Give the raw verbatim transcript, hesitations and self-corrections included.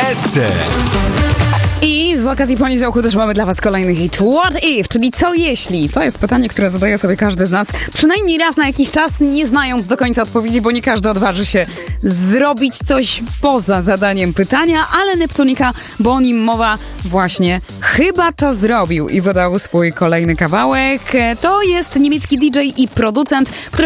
S C. I z okazji poniedziałku też mamy dla was kolejny hit What If, czyli co jeśli? To jest pytanie, które zadaje sobie każdy z nas przynajmniej raz na jakiś czas, nie znając do końca odpowiedzi, bo nie każdy odważy się zrobić coś poza zadaniem pytania, ale Neptunika, bo o nim mowa, właśnie chyba to zrobił i wydał swój kolejny kawałek. To jest niemiecki D J i producent, który